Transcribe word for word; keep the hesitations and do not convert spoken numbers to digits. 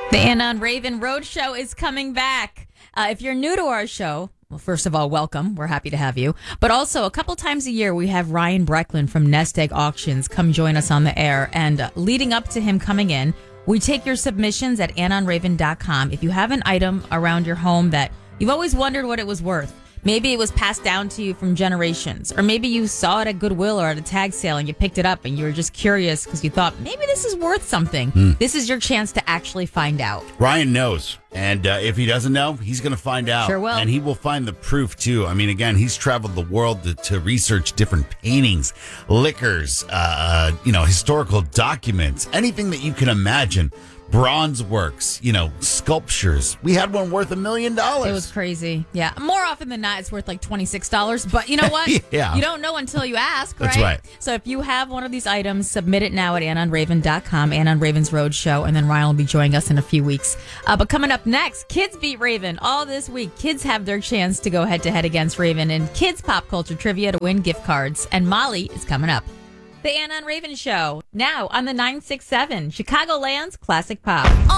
The Anna and Raven Roadshow is coming back. Uh, if you're new to our show, well, first of all, welcome. We're happy to have you. But also, a couple times a year, we have Ryan Brecklin from Nest Egg Auctions come join us on the air. And uh, leading up to him coming in, we take your submissions at anna and raven dot com. If you have an item around your home that you've always wondered what it was worth, maybe it was passed down to you from generations, or maybe you saw it at Goodwill or at a tag sale and you picked it up and you were just curious because you thought maybe this is worth something. Mm. This is your chance to actually find out. Ryan knows. And uh, if he doesn't know, he's going to find out. Sure will. And he will find the proof, too. I mean, again, he's traveled the world to, to research different paintings, liquors, uh, you know, historical documents, anything that you can imagine. Bronze works, you know, sculptures. We had one worth a million dollars. It was crazy. Yeah. More often than not, it's worth like twenty-six dollars. But you know what? Yeah. You don't know until you ask, right? That's right. So if you have one of these items, submit it now at anna and raven dot com, Anna and Raven's Roadshow, and then Ryan will be joining us in a few weeks. Uh, but coming up next, Kids Beat Raven. All this week, kids have their chance to go head-to-head against Raven in kids pop culture trivia to win gift cards. And Molly is coming up. The Anna and Raven Show, now on the nine six seven, Chicagoland's Classic Pop.